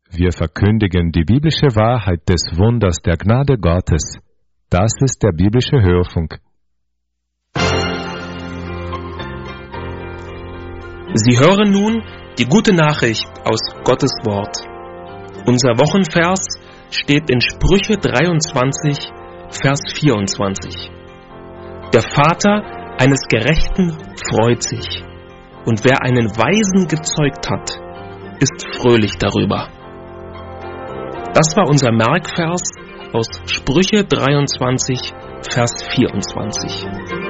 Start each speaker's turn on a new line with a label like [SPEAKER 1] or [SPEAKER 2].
[SPEAKER 1] Wir verkündigen die biblische Wahrheit des Wunders der Gnade Gottes. Das ist der biblische Hörfunk.
[SPEAKER 2] Sie hören nun die gute Nachricht aus Gottes Wort. Unser Wochenvers steht in Sprüche 23, Vers 24. Der Vater eines Gerechten freut sich, und wer einen Weisen gezeugt hat, ist fröhlich darüber. Das war unser Merkvers aus Sprüche 23, Vers 24.